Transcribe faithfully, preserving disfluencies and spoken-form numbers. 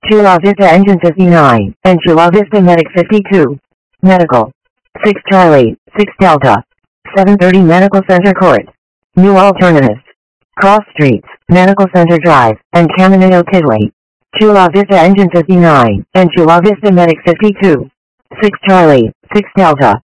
Chula Vista Engine fifty-nine, and Chula Vista Medic fifty-two. Medical. six Charlie, six Delta. seven thirty Medical Center Court. New Alternatives. Cross Streets, Medical Center Drive, and Caminito Tidley. Chula Vista Engine fifty-nine, and Chula Vista Medic fifty-two. six Charlie, six Delta.